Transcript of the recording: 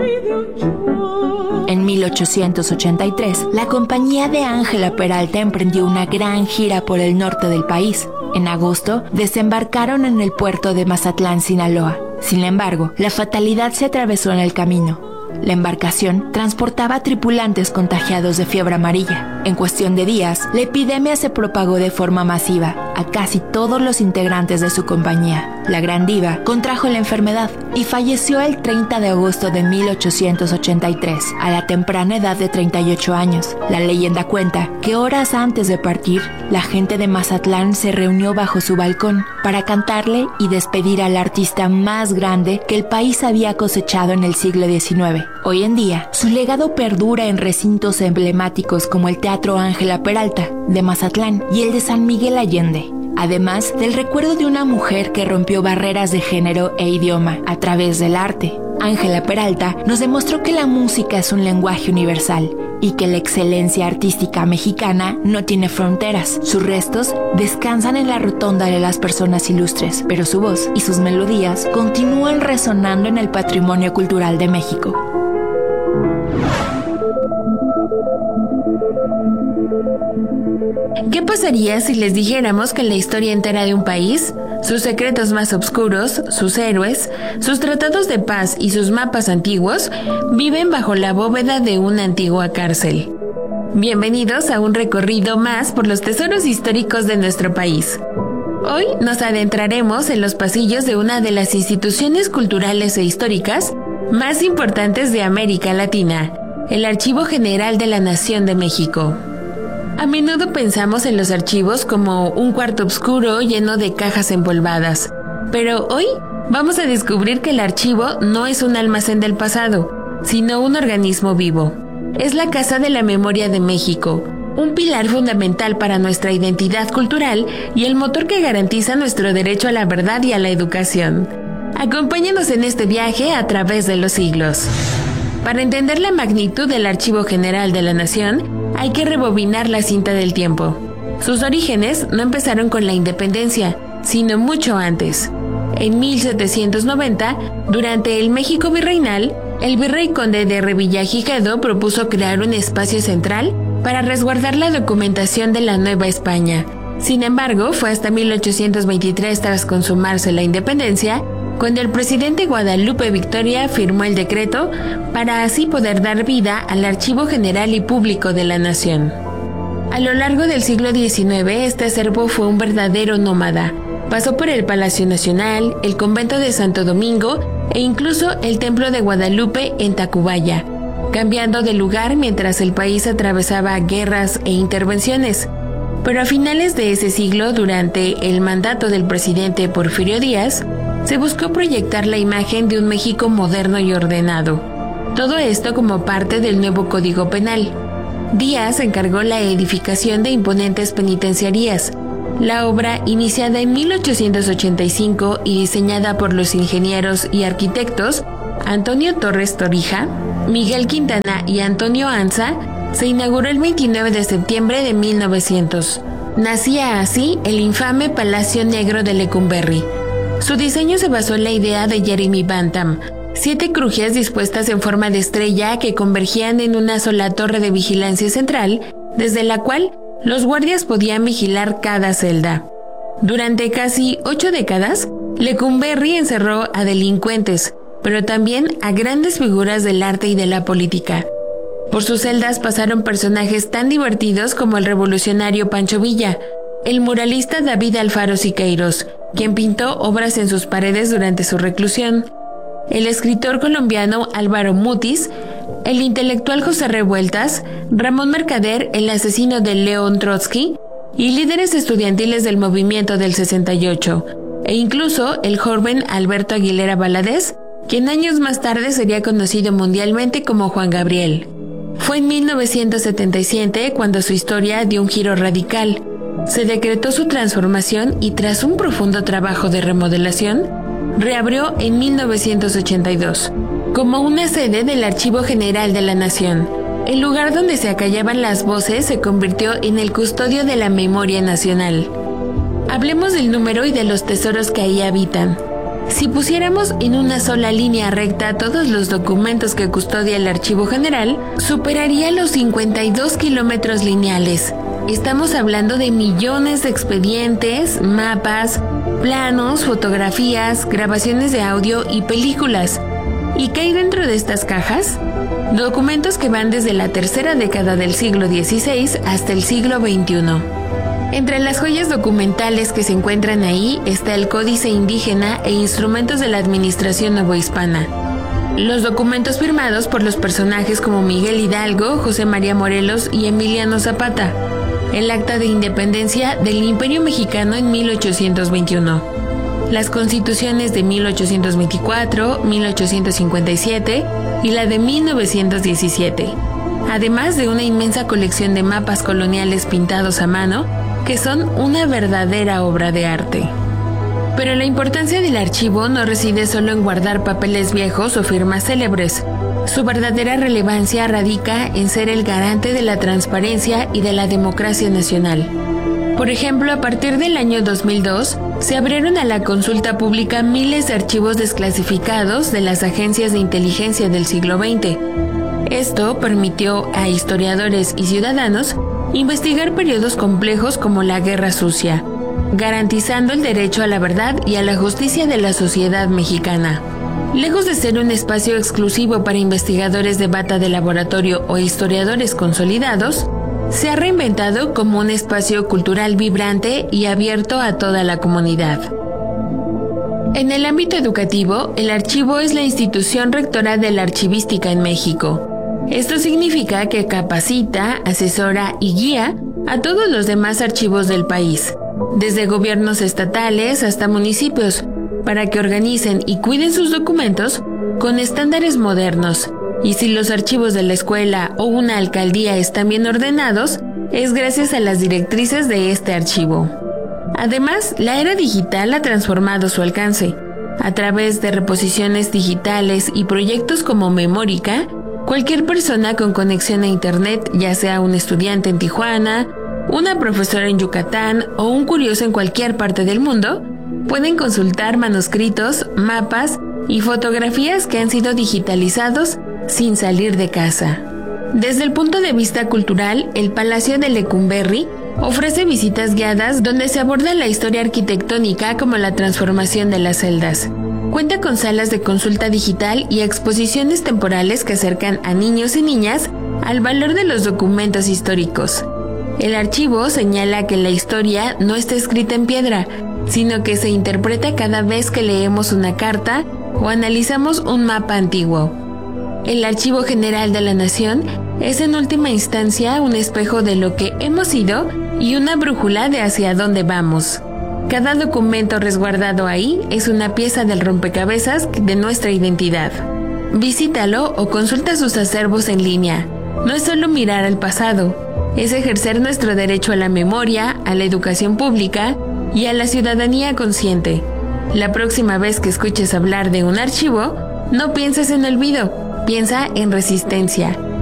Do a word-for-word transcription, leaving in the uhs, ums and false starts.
En mil ochocientos ochenta y tres, la compañía de Ángela Peralta emprendió una gran gira por el norte del país. En agosto, desembarcaron en el puerto de Mazatlán, Sinaloa. Sin embargo, la fatalidad se atravesó en el camino. La embarcación transportaba tripulantes contagiados de fiebre amarilla. En cuestión de días, la epidemia se propagó de forma masiva a casi todos los integrantes de su compañía. La gran diva contrajo la enfermedad y falleció el treinta de agosto de mil ochocientos ochenta y tres, a la temprana edad de treinta y ocho años. La leyenda cuenta que horas antes de partir, la gente de Mazatlán se reunió bajo su balcón para cantarle y despedir al artista más grande que el país había cosechado en el siglo diecinueve. Hoy en día, su legado perdura en recintos emblemáticos como el Teatro Ángela Peralta de Mazatlán y el de San Miguel Allende, además del recuerdo de una mujer que rompió barreras de género e idioma a través del arte. Ángela Peralta nos demostró que la música es un lenguaje universal y que la excelencia artística mexicana no tiene fronteras. Sus restos descansan en la rotonda de las personas ilustres, pero su voz y sus melodías continúan resonando en el patrimonio cultural de México. ¿Qué pasaría si les dijéramos que la historia entera de un país, sus secretos más oscuros, sus héroes, sus tratados de paz y sus mapas antiguos viven bajo la bóveda de una antigua cárcel? Bienvenidos a un recorrido más por los tesoros históricos de nuestro país. Hoy nos adentraremos en los pasillos de una de las instituciones culturales e históricas más importantes de América Latina, el Archivo General de la Nación de México. A menudo pensamos en los archivos como un cuarto oscuro lleno de cajas empolvadas, pero hoy vamos a descubrir que el archivo no es un almacén del pasado, sino un organismo vivo. Es la Casa de la Memoria de México, un pilar fundamental para nuestra identidad cultural y el motor que garantiza nuestro derecho a la verdad y a la educación. Acompáñanos en este viaje a través de los siglos. Para entender la magnitud del Archivo General de la Nación, hay que rebobinar la cinta del tiempo. Sus orígenes no empezaron con la independencia, sino mucho antes. En mil setecientos noventa, durante el México virreinal, el virrey conde de Revillagigedo propuso crear un espacio central para resguardar la documentación de la Nueva España. Sin embargo, fue hasta mil ochocientos veintitrés, tras consumarse la independencia, cuando el presidente Guadalupe Victoria firmó el decreto para así poder dar vida al Archivo General y Público de la Nación. A lo largo del siglo diecinueve, este acervo fue un verdadero nómada. Pasó por el Palacio Nacional, el Convento de Santo Domingo e incluso el Templo de Guadalupe en Tacubaya, cambiando de lugar mientras el país atravesaba guerras e intervenciones. Pero a finales de ese siglo, durante el mandato del presidente Porfirio Díaz, se buscó proyectar la imagen de un México moderno y ordenado. Todo esto como parte del nuevo Código Penal. Díaz encargó la edificación de imponentes penitenciarías. La obra, iniciada en mil ochocientos ochenta y cinco y diseñada por los ingenieros y arquitectos Antonio Torres Torija, Miguel Quintana y Antonio Anza, se inauguró el veintinueve de septiembre de mil novecientos. Nacía así el infame Palacio Negro de Lecumberri. Su diseño se basó en la idea de Jeremy Bentham, siete crujías dispuestas en forma de estrella que convergían en una sola torre de vigilancia central, desde la cual los guardias podían vigilar cada celda. Durante casi ocho décadas, Lecumberri encerró a delincuentes, pero también a grandes figuras del arte y de la política. Por sus celdas pasaron personajes tan divertidos como el revolucionario Pancho Villa, el muralista David Alfaro Siqueiros, quien pintó obras en sus paredes durante su reclusión, el escritor colombiano Álvaro Mutis, el intelectual José Revueltas, Ramón Mercader, el asesino de León Trotsky, y líderes estudiantiles del movimiento del sesenta y ocho, e incluso el joven Alberto Aguilera Valadez, quien años más tarde sería conocido mundialmente como Juan Gabriel. Fue en mil novecientos setenta y siete cuando su historia dio un giro radical. Se decretó su transformación y tras un profundo trabajo de remodelación, reabrió en mil novecientos ochenta y dos, como una sede del Archivo General de la Nación. El lugar donde se acallaban las voces se convirtió en el custodio de la memoria nacional. Hablemos del número y de los tesoros que ahí habitan. Si pusiéramos en una sola línea recta todos los documentos que custodia el Archivo General, superaría los cincuenta y dos kilómetros lineales. Estamos hablando de millones de expedientes, mapas, planos, fotografías, grabaciones de audio y películas. ¿Y qué hay dentro de estas cajas? Documentos que van desde la tercera década del siglo dieciséis hasta el siglo veintiuno. Entre las joyas documentales que se encuentran ahí está el Códice Indígena e instrumentos de la Administración Novohispana. Los documentos firmados por los personajes como Miguel Hidalgo, José María Morelos y Emiliano Zapata. El Acta de Independencia del Imperio Mexicano en mil ochocientos veintiuno. Las constituciones de mil ochocientos veinticuatro, mil ochocientos cincuenta y siete y la de mil novecientos diecisiete. Además de una inmensa colección de mapas coloniales pintados a mano, que son una verdadera obra de arte. Pero la importancia del archivo no reside solo en guardar papeles viejos o firmas célebres. Su verdadera relevancia radica en ser el garante de la transparencia y de la democracia nacional. Por ejemplo, a partir del año dos mil dos, se abrieron a la consulta pública miles de archivos desclasificados de las agencias de inteligencia del siglo veinte. Esto permitió a historiadores y ciudadanos investigar periodos complejos como la Guerra Sucia, garantizando el derecho a la verdad y a la justicia de la sociedad mexicana. Lejos de ser un espacio exclusivo para investigadores de bata de laboratorio o historiadores consolidados, se ha reinventado como un espacio cultural vibrante y abierto a toda la comunidad. En el ámbito educativo, el archivo es la institución rectora de la archivística en México. Esto significa que capacita, asesora y guía a todos los demás archivos del país, desde gobiernos estatales hasta municipios, para que organicen y cuiden sus documentos con estándares modernos. Y si los archivos de la escuela o una alcaldía están bien ordenados, es gracias a las directrices de este archivo. Además, la era digital ha transformado su alcance. A través de reposiciones digitales y proyectos como Memórica, cualquier persona con conexión a Internet, ya sea un estudiante en Tijuana, una profesora en Yucatán o un curioso en cualquier parte del mundo, pueden consultar manuscritos, mapas y fotografías que han sido digitalizados sin salir de casa. Desde el punto de vista cultural, el Palacio de Lecumberri ofrece visitas guiadas donde se aborda la historia arquitectónica como la transformación de las celdas. Cuenta con salas de consulta digital y exposiciones temporales que acercan a niños y niñas al valor de los documentos históricos. El archivo señala que la historia no está escrita en piedra, sino que se interpreta cada vez que leemos una carta o analizamos un mapa antiguo. El Archivo General de la Nación es en última instancia un espejo de lo que hemos sido y una brújula de hacia dónde vamos. Cada documento resguardado ahí es una pieza del rompecabezas de nuestra identidad. Visítalo o consulta sus acervos en línea. No es solo mirar al pasado, es ejercer nuestro derecho a la memoria, a la educación pública y a la ciudadanía consciente. La próxima vez que escuches hablar de un archivo, no pienses en olvido, piensa en resistencia.